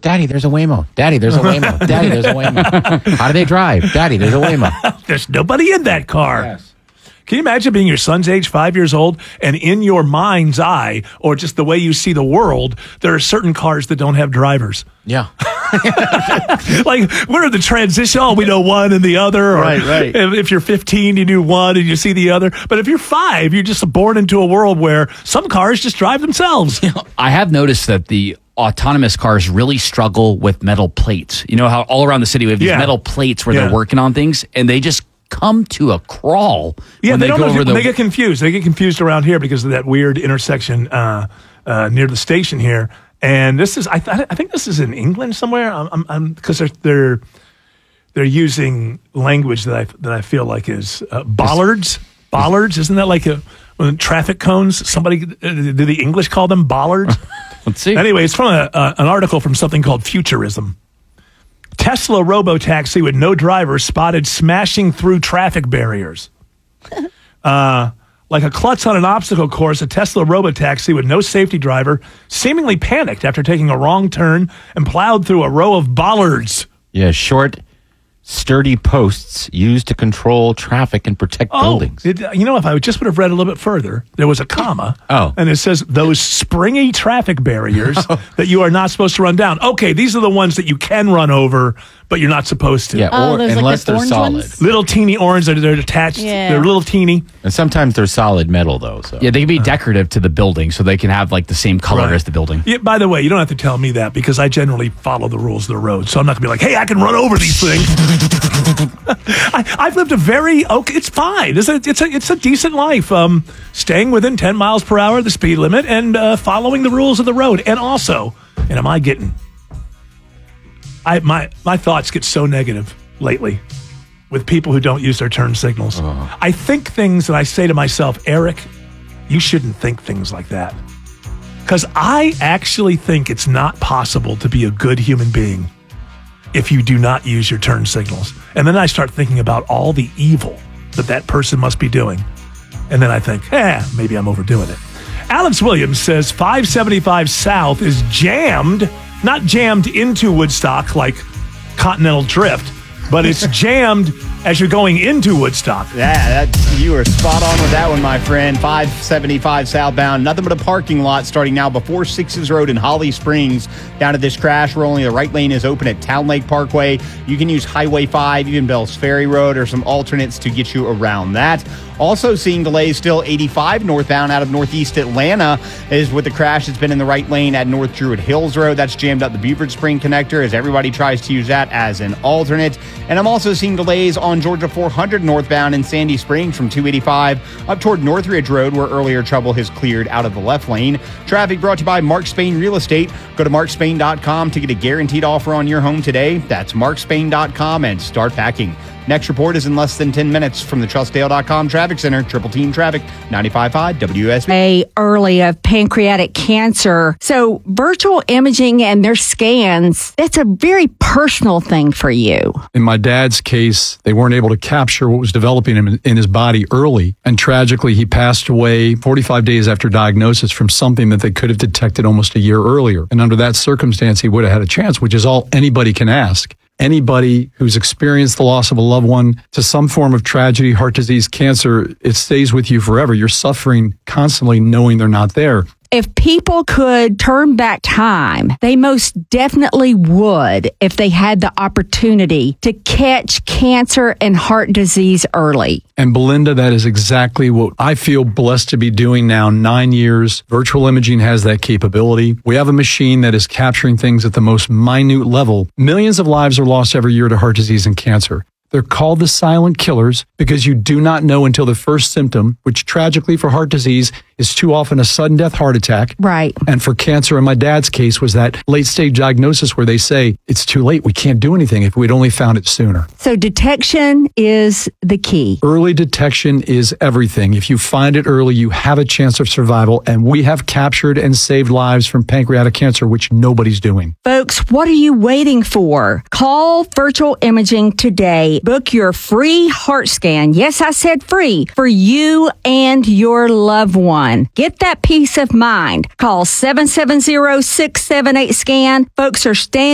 Daddy, there's a Waymo. Daddy, there's a Waymo. Daddy, there's a Waymo. How do they drive? Daddy, there's a Waymo. There's nobody in that car. Yes. Can you imagine being your son's age, 5 years old, and in your mind's eye, or just the way you see the world, there are certain cars that don't have drivers? Yeah. Like, where are the transition? Oh, we know one and the other. Or Right. If you're 15, you knew one and you see the other. But if you're 5, you're just born into a world where some cars just drive themselves. I have noticed that the autonomous cars really struggle with metal plates. You know how all around the city we have these metal plates where they're working on things, and they just come to a crawl. Yeah, when they go don't over they get confused. They get confused around here because of that weird intersection near the station here. And this is, I think this is in England somewhere. Because they're using language that I feel like is bollards. Bollards, isn't that like when traffic cones? Somebody, do the English call them bollards? Let's see. Anyway, it's from an article from something called Futurism. Tesla robotaxi with no driver spotted smashing through traffic barriers. Like a klutz on an obstacle course, a Tesla robotaxi with no safety driver seemingly panicked after taking a wrong turn and plowed through a row of bollards. Yeah, short, sturdy posts used to control traffic and protect buildings. If I just would have read a little bit further, there was a comma. And it says, those springy traffic barriers that you are not supposed to run down. Okay, these are the ones that you can run over, but you're not supposed to. Yeah, or unless they're solid. Ones? Little teeny orange, they're attached. Yeah. They're little teeny. And sometimes they're solid metal, though. So. Yeah, they can be decorative to the building, so they can have like the same color as the building. Yeah, by the way, you don't have to tell me that because I generally follow the rules of the road. So I'm not going to be like, hey, I can run over these things. I've lived it's fine. It's a decent life. Staying within 10 miles per hour, the speed limit, and following the rules of the road. And also, my thoughts get so negative lately with people who don't use their turn signals. I think things and I say to myself, Eric, you shouldn't think things like that. Because I actually think it's not possible to be a good human being if you do not use your turn signals. And then I start thinking about all the evil that person must be doing. And then I think, maybe I'm overdoing it. Alex Williams says 575 South is jammed, not jammed into Woodstock like Continental Drift, but it's jammed as you're going into Woodstock. Yeah, you are spot on with that one, my friend. 575 southbound. Nothing but a parking lot starting now before Sixes Road in Holly Springs. Down to this crash where only the right lane is open at Town Lake Parkway. You can use Highway 5, even Bells Ferry Road, or some alternates to get you around that. Also seeing delays still 85 northbound out of northeast Atlanta is with the crash that's been in the right lane at North Druid Hills Road. That's jammed up the Beaufort Spring connector as everybody tries to use that as an alternate. And I'm also seeing delays on Georgia 400 northbound in Sandy Springs from 285 up toward Northridge Road, where earlier trouble has cleared out of the left lane. Traffic brought to you by Mark Spain Real Estate. Go to markspain.com to get a guaranteed offer on your home today. That's markspain.com and start packing. Next report is in less than 10 minutes from the TrustDale.com Traffic Center. Triple Team Traffic, 95.5 WSB. Early of pancreatic cancer. So virtual imaging and their scans, that's a very personal thing for you. In my dad's case, they weren't able to capture what was developing in his body early. And tragically, he passed away 45 days after diagnosis from something that they could have detected almost a year earlier. And under that circumstance, he would have had a chance, which is all anybody can ask. Anybody who's experienced the loss of a loved one to some form of tragedy, heart disease, cancer, it stays with you forever. You're suffering constantly knowing they're not there. If people could turn back time, they most definitely would if they had the opportunity to catch cancer and heart disease early. And Belinda, that is exactly what I feel blessed to be doing now. 9 years. Virtual imaging has that capability. We have a machine that is capturing things at the most minute level. Millions of lives are lost every year to heart disease and cancer. They're called the silent killers because you do not know until the first symptom, which tragically for heart disease is too often a sudden death heart attack. Right. And for cancer, in my dad's case, was that late stage diagnosis where they say, it's too late. We can't do anything if we'd only found it sooner. So detection is the key. Early detection is everything. If you find it early, you have a chance of survival. And we have captured and saved lives from pancreatic cancer, which nobody's doing. Folks, what are you waiting for? Call Virtual Imaging today. Book your free heart scan. Yes, I said free for you and your loved one. Get that peace of mind. Call 770-678-SCAN. Folks are standing